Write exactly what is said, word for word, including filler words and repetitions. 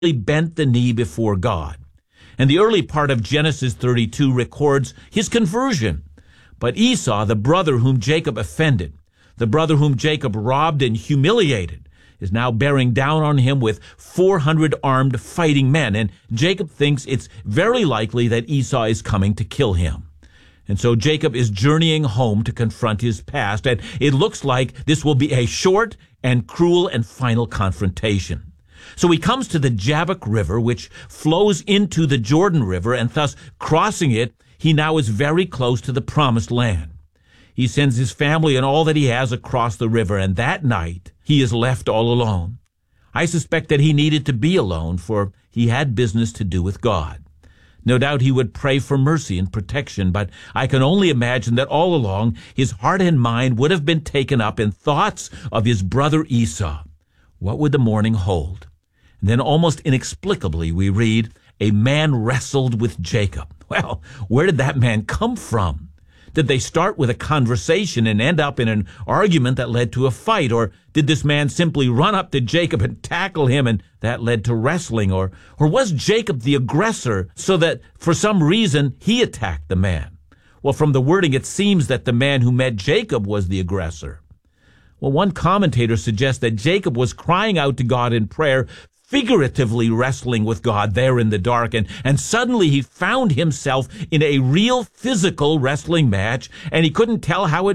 bent the knee before God. And the early part of Genesis thirty-two records his conversion. But Esau, the brother whom Jacob offended, the brother whom Jacob robbed and humiliated, is now bearing down on him with four hundred armed fighting men, and Jacob thinks it's very likely that Esau is coming to kill him. And so Jacob is journeying home to confront his past, and it looks like this will be a short and cruel and final confrontation. So he comes to the Jabbok River, which flows into the Jordan River, and thus crossing it, he now is very close to the promised land. He sends his family and all that he has across the river, and that night he is left all alone. I suspect that he needed to be alone, for he had business to do with God. No doubt he would pray for mercy and protection, but I can only imagine that all along his heart and mind would have been taken up in thoughts of his brother Esau. What would the morning hold? And then almost inexplicably we read, a man wrestled with Jacob. Well, where did that man come from? Did they start with a conversation and end up in an argument that led to a fight? Or did this man simply run up to Jacob and tackle him and that led to wrestling? Or, or was Jacob the aggressor so that for some reason he attacked the man? Well, from the wording, it seems that the man who met Jacob was the aggressor. Well, one commentator suggests that Jacob was crying out to God in prayer, figuratively wrestling with God there in the dark, and, and suddenly he found himself in a real physical wrestling match, and he couldn't tell how it